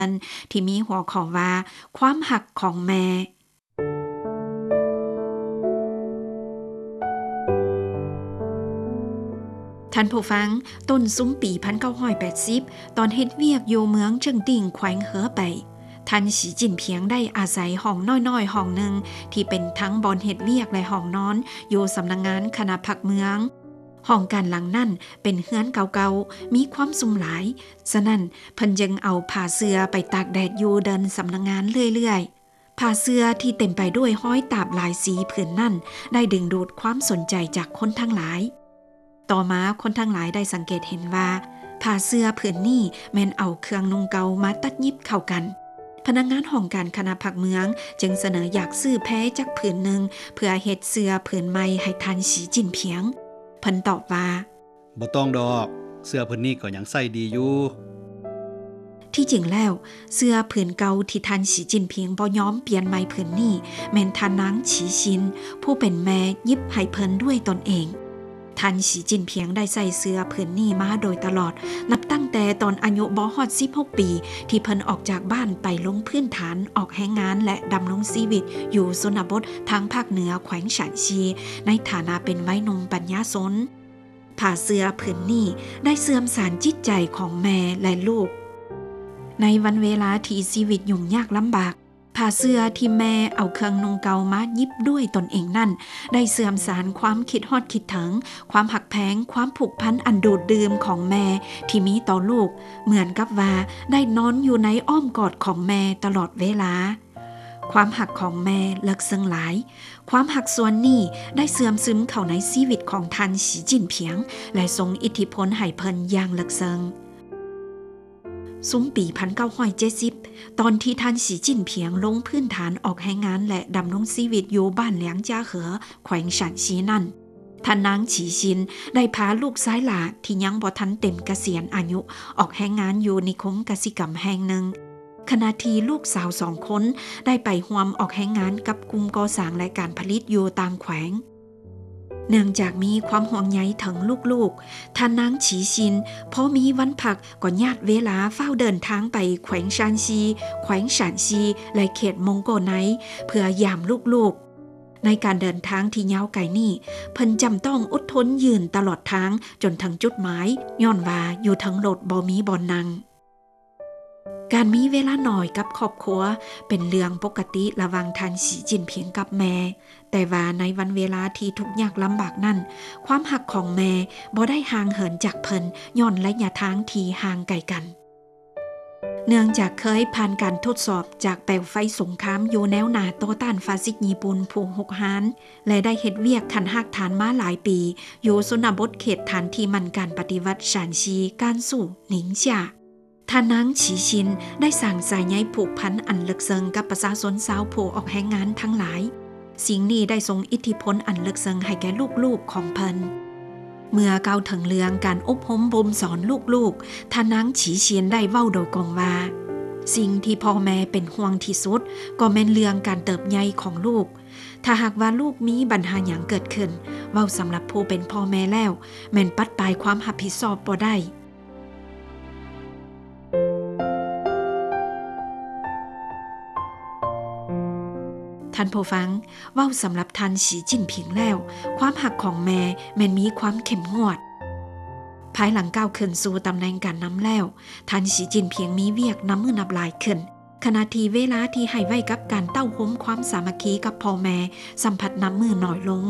ที่มีหัวข้อว่าความหักของแม่ท่านผู้ฟังต้นซุ้มปี1980ตอนเฮ็ดเวียกอยู่เมืองเจิงติ่งแขวงเหอไปท่านสีจิ้นเพียงได้อาศัยห้องน้อยๆห้องหนึ่งที่เป็นทั้งบอนเฮ็ดเวียกและห้องนอนอยู่สำนักงานคณะพักเมืองห้องการหลังนั่นเป็นเฮือนเก่าๆมีความสุ่มหลายฉะนั้นเพิ่นจึงเอาผ้าเสื่อไปตากแดดอยู่เดินสำนักงานเรื่อยๆผ้าเสื่อที่เต็มไปด้วยห้อยตาบหลายสีผืนนั่นได้ดึงดูดความสนใจจากคนทั้งหลายต่อมาคนทั้งหลายได้สังเกตเห็นว่าผ้าเสื่อผืนนี้แม่นเอาเครื่องนุ่งเก่ามาตัดยิบเข้ากันพนักงานห้องการคณะพักเมืองจึงเสนออยากซื้อแพ้จักผืนหนึ่งเพื่อเฮ็ดเสื้อผืนใหม่ให้ท่านสีจิ้นเพียงเพิ่นตอบว่าบ่ต้องดอกเสื้อผืนนี้ก็ยังใส่ดีอยู่ที่จริงแล้วเสื้อผืนเก่าที่ท่านสีจิ้นเพียงบ่ยอมเปลี่ยนใหม่ผืนนี้แม่นท่านนางฉีชินผู้เป็นแม่ยิบให้เพิ่นด้วยตนเองท่านสีจิ้นเพียงได้ใส่เสื้อผืนนี้มาโดยตลอดนับตั้งแต่ตอนอายุบ่ฮอด16ปีที่เพิ่นออกจากบ้านไปลงพื้นฐานออกแรงงานและดำรงชีวิตอยู่ชนบททางภาคเหนือแขวงฉานซีในฐานะเป็นวัยหนุ่มปัญญาชนผ้าเสื้อผืนนี้ได้เสื่อมสารจิตใจของแม่และลูกในวันเวลาที่ชีวิตยุ่งยากลำบากผ้าเสื้อที่แม่เอาเครื่องนุ่งเก่ามายิบด้วยตนเองนั่นได้เสื่อมสารความคิดฮอดคิดถึงความหักแพงความผูกพันอันดูดดื่มของแม่ที่มีต่อลูกเหมือนกับว่าได้นอนอยู่ในอ้อมกอดของแม่ตลอดเวลาความหักของแม่เลิกซึ้งหลายความหักส่วนนี้ได้เสื่อมซึมเข้าในชีวิตของท่านสีจิ้นเพียงและทรงอิทธิพลให้เพิ่นอย่างเลิกซึ้งซุ้มปี1970ตอนที่ท่านสีจิ้นเพียงลงพื้นฐานออกแรงงานและดำรงชีวิตอยู่บ้านเหลียงจ้าเหอแขวงฉานซีนั่นท่านนางฉีชินได้พาลูกชายหลานที่ยังบ่ทันเต็มเกษียณอายุออกแรงงานอยู่นิคมกสิกรรมแห่งหนึ่งขณะที่ลูกสาว2 คนได้ไปร่วมออกแรงงานกับกลุ่มก่อสร้างและการผลิตอยู่ต่างแขวงเนื่องจากมีความห่วงใยถึงลูกๆท่านนางฉีชินพอมีวันพักก็ญาติเวลาเฝ้าเดินทางไปแขวงชานซีแขวงฉานซีและเขตมงโกไนเพื่อยามลูกๆในการเดินทางที่ยาวไกลนี้เพิ่นจำต้องอดทนยืนตลอดทางจนถึงจุดหมายย้อนว่าอยู่ทั้งรถบ่มีบ่อนนั่งการมีเวลาหน่อยกับครอบครัวเป็นเรื่องปกติระหว่างท่านสีจิ้นเพียงกับแม่แต่ว่าในวันเวลาที่ทุกข์ยากลำบากนั้นความหักของแม่บ่ได้ห่างเหินจากเพิ่นย้อนระยะทางที่ห่างไกลกันเนื่องจากเคยผ่านการทดสอบจากเปลวไฟสงครามอยู่แนวหน้าต่อต้านฟาสซิสต์ญี่ปุ่นผู้หุกหาญและได้เฮ็ดเวียกขันหักฐานมาหลายปีอยู่ชนบทเขตฐานที่มั่นการปฏิวัติฉานซีการสู่หนิงเจียท่านนางฉีชินได้สร้างสายใยผูกพันอันลึกซึ้งกับประชาชนชาวผู้ออกแรงงานทั้งหลายสิ่งนี้ได้ส่งอิทธิพลอันลึกซึ้งให้แก่ลูกๆของเพิ่นเมื่อเก่าถึงเรื่องการอบรมบ่มสอนลูกๆท่านนางฉีชินได้เว้าโดยกองว่าสิ่งที่พ่อแม่เป็นห่วงที่สุดก็แม่นเรื่องการเติบใหญ่ของลูกถ้าหากว่าลูกมีปัญหาหยังเกิดขึ้นเว้าสำหรับผู้เป็นพ่อแม่แล้วแม่นปัดปลายความรับผิดชอบบ่ได้ท่านผู้ฟังเว้าสำหรับท่านสีจิ้นเพียงแล้วความหักของแม่แม่นมีความเข้มงวดภายหลังก้าวขึ้นสู่ตำแหน่งการนำแล้วท่านสีจิ้นเพียงมีเวียกน้ำมือนับหลายขึ้นขณะที่เวลาที่ให้ไว้กับการเต้าโฮมความสามัคคีกับพ่อแม่สัมผัสน้ำมือน้อยลง